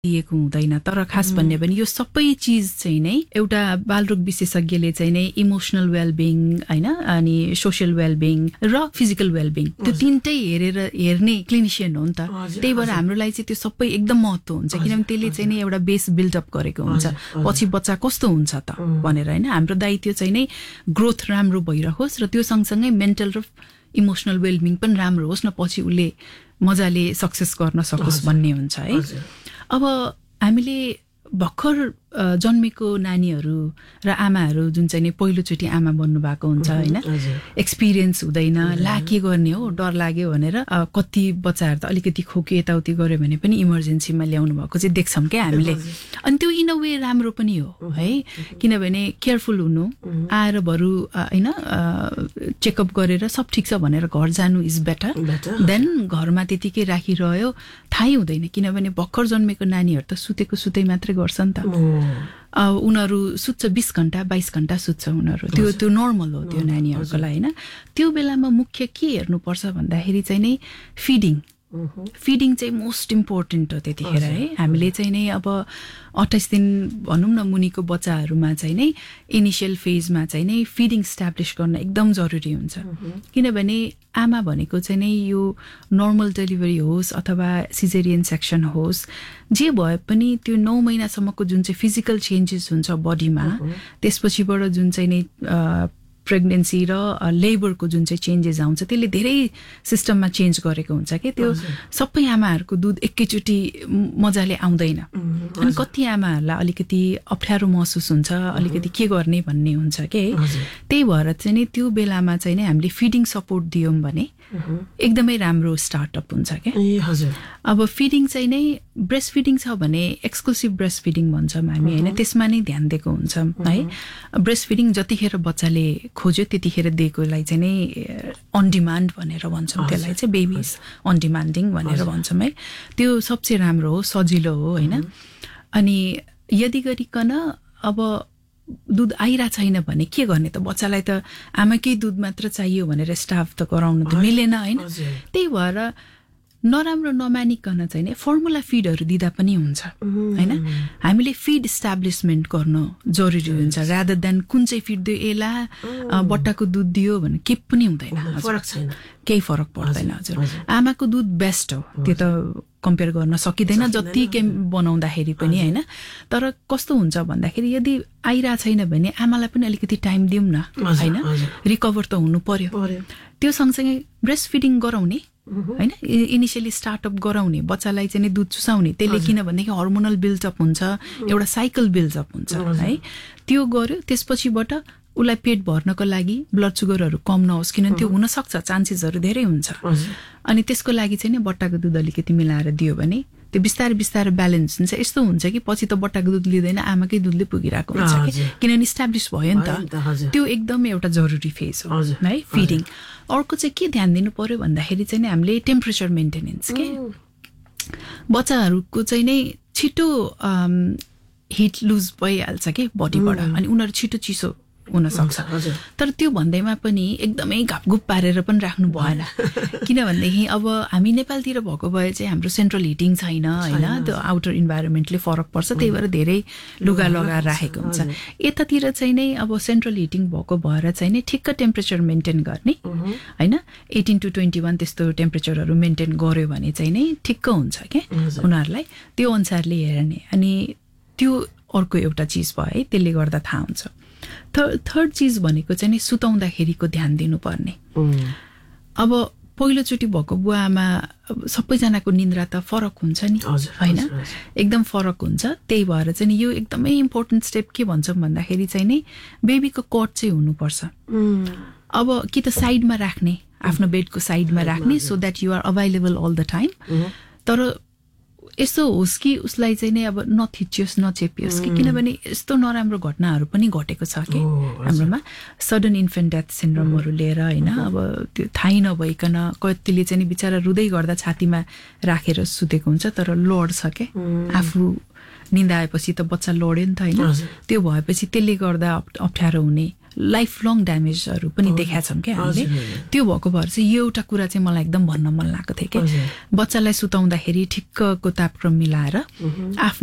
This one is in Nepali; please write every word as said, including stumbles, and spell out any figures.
दिएको हुँदैन तर खास भन्ने पनि यो सबै चीज चाहिँ नै एउटा बालरोग विशेषज्ञले चाहिँ नै इमोसनल वेलबिङ हैन अनि सोशल वेलबिङ र फिजिकल वेलबिङ त्यो तीनटै हेरेर हेर्ने क्लिनिशियन हो नि त त्यही भएर हाम्रो लागि चाहिँ त्यो सबै एकदम महत्त्व हुन्छ किनभने त्यसले चाहिँ नै एउटा बेस बिल्ड अप गरेको हुन्छ पछि बच्चा कस्तो हुन्छ त भनेर हैन हाम्रो दायित्व चाहिँ नै ग्रोथ राम्रो भइरहोस् र त्यो सँगसँगै मेन्टल र इमोसनल वेलबिङ पनि राम्रो होस् न पछि उले मजाले सक्सेस गर्न सकोस् भन्ने हुन्छ है अब हामीले भर्खर जन्मेको नानीहरू र आमाहरू जुन चाहिँ नि पहिलोचोटि आमा बन्नु भएको हुन्छ हैन एक्सपिरियन्स हुँदैन ला के गर्ने हो डर लाग्यो भनेर कति बच्चाहरू त अलिकति खोकी यताउति गर्यो भने पनि इमर्जेन्सीमा ल्याउनु भएको चाहिँ देख्छौं के हामीले अनि त्यो इन अ वे राम्रो पनि हो है किनभने केयरफुल हुनु आएर बरु हैन चेकअप गरेर सब ठीक छ भनेर घर जानु इज बेटर देन घरमा त्यतिकै राखिरह्यो थाहै हुँदैन किनभने भर्खर जन्मेको नानीहरू त सुतेको सुतै मात्रै गर्छ नि त उनीहरू सुत्छ बीस घण्टा बाइस घण्टा सुत्छ उनीहरू त्यो त्यो नर्मल हो त्यो नानीहरूको लागि हैन त्यो बेलामा मुख्य के हेर्नुपर्छ भन्दाखेरि चाहिँ नै फिडिङ फिडिङ चाहिँ मोस्ट इम्पोर्टेन्ट हो त्यतिखेर है हामीले चाहिँ नै अब अट्ठाइस दिन भनौँ न मुनिको बच्चाहरूमा चाहिँ नै इनिशियल फेजमा चाहिँ नै फिडिङ स्ट्याब्लिस गर्न एकदम जरुरी हुन्छ किनभने आमा भनेको चाहिँ नै यो नर्मल डेलिभरी होस् अथवा सिजेरियन सेक्सन होस् जे भए पनि त्यो नौ महिनासम्मको जुन चाहिँ फिजिकल चेन्जेस हुन्छ बडीमा त्यसपछिबाट जुन चाहिँ नै प्रेग्नेन्सी र लेबरको जुन चाहिँ चेन्जेस आउँछ त्यसले धेरै सिस्टममा चेन्ज गरेको हुन्छ के त्यो सबै आमाहरूको दुध एकैचोटि मजाले आउँदैन अनि कति आमाहरूलाई अलिकति अप्ठ्यारो महसुस हुन्छ अलिकति के गर्ने भन्ने हुन्छ के त्यही भएर चाहिँ नि त्यो बेलामा चाहिँ नि हामीले फिडिङ सपोर्ट दियौं भने एकदमै राम्रो स्टार्टअप हुन्छ के अब फिडिङ चाहिँ नै ब्रेस्ट फिडिङ छ भने एक्सक्लुसिभ ब्रेस्ट फिडिङ भन्छौँ हामी हैन त्यसमा नै ध्यान दिएको हुन्छ है ब्रेस्ट फिडिङ जतिखेर बच्चाले खोज्यो त्यतिखेर दिएकोलाई चाहिँ नै अन डिमान्ड भनेर भन्छौँ त्यसलाई चाहिँ बेबीज अन डिमान्डिङ भनेर भन्छौँ है त्यो सबसे राम्रो हो सजिलो हो हैन अनि यदि गरिकन अब दूध आइरा छैन भने के गर्ने त बच्चालाई त आमाकै दूध मात्र चाहियो भनेर स्टाफ त गराउनु त मिलेन हैन त्यही भएर नराम्रो नमानिकन चाहिँ नि फर्मुला फिडहरू दिदा पनि हुन्छ हैन हामीले फिड इस्टाब्लिशमेन्ट गर्न जरुरी हुन्छ रादर देन कुन चाहिँ फिड दियो एला बट्टाको दूध दियो भने के पनि हुँदैन फरक छैन केही फरक पर्दैन हजुर आमाको दूध बेस्ट हो त्यो त कम्पेयर गर्न सकिदैन जति के बनाउँदाखेरि पनि हैन तर कस्तो हुन्छ भन्दाखेरि यदि आइरा छैन भने आमालाई पनि अलिकति टाइम दिउँ न हैन रिकभर त हुनु पर्यो त्यो सँगसँगै ब्रेस्ट फिडिङ गराउने हैन इनिशियली स्टार्टअप गराउने बच्चालाई चाहिँ दूध चुसाउने त्यसले किन भन्दाखेरि हार्मोनल बिल्डअप हुन्छ एउटा साइकल बिल्डअप हुन्छ है त्यो गर्यो त्यसपछिबाट उलाई पेट भर्नको लागि ब्लड सुगरहरू कम नहोस् किनभने त्यो हुन सक्छ चान्सेसहरू धेरै हुन्छ अनि त्यसको लागि चाहिँ नि बट्टाको दूध अलिकति मिलाएर दियो भने त्यो बिस्तारै बिस्तारै ब्यालेन्स हुन्छ यस्तो हुन्छ कि पछि त बट्टाको दूध लिँदैन आमाकै दूधले पुगिरहेको हुन्छ कि किनभने इस्टाब्लिस भयो नि त त्यो एकदम एउटा जरुरी फेज हो है फिडिङ अर्को चाहिँ के ध्यान दिनु पर्यो भन्दाखेरि चाहिँ हामीले टेम्परेचर मेन्टेनेन्स के बच्चाहरूको चाहिँ नै छिटो हिट लुज भइहाल्छ के बडीबाट अनि उनीहरू छिटो चिसो हुन सक्छ तर त्यो भन्दैमा पनि एकदमै घापघुप पारेर पनि राख्नु भएन किनभनेदेखि अब हामी नेपालतिर भएको भए चाहिँ हाम्रो सेन्ट्रल हिटिङ छैन हैन त्यो आउटर इन्भाइरोमेन्टले फरक पर्छ त्यही भएर धेरै लुगा लगाएर राखेको हुन्छ यतातिर चाहिँ नै अब सेन्ट्रल हिटिङ भएको भएर चाहिँ नै ठिक्क टेम्परेचर मेन्टेन गर्ने हैन एटीन टु ट्वेन्टी वन त्यस्तो टेम्परेचरहरू मेन्टेन गर्यो भने चाहिँ नै ठिक्क हुन्छ के उनीहरूलाई त्यो अनुसारले हेर्ने अनि त्यो अर्को एउटा चिज भयो है त्यसले गर्दा थाहा हुन्छ थर्ड चीज भनेको चाहिँ नि सुताउँदाखेरिको ध्यान दिनुपर्ने अब पहिलोचोटि भएको बुवामा सबैजनाको निन्द्रा त फरक हुन्छ नि हैन एकदम फरक हुन्छ त्यही भएर चाहिँ यो एकदमै इम्पोर्टेन्ट स्टेप के भन्छौँ भन्दाखेरि चाहिँ नि बेबीको कट चाहिँ हुनुपर्छ अब कि त साइडमा राख्ने आफ्नो बेडको साइडमा राख्ने so that you are available all the time तर यस्तो होस् कि उसलाई चाहिँ नै अब नथिचियोस् नचेपियोस् कि किनभने यस्तो नराम्रो घटनाहरू पनि घटेको छ कि हाम्रोमा सडन इन्फेन्ट डेथ सिन्ड्रोमहरू लिएर हैन अब त्यो थाहै नभइकन कतिले चाहिँ बिचारा रुँदै गर्दा छातीमा राखेर सुतेको हुन्छ तर लड्छ के आफू निन्दा आएपछि त बच्चा लड्यो नि त हैन त्यो भएपछि त्यसले गर्दा अप्ठ्यारो हुने लाइफ लङ ड्यामेजहरू पनि देखाएको छौँ क्या हामीले त्यो भएको भएर चाहिँ यो एउटा कुरा चाहिँ मलाई एकदम भन्न मन लागेको थियो कि बच्चालाई सुताउँदाखेरि ठिक्कको तापक्रम मिलाएर आफ्नो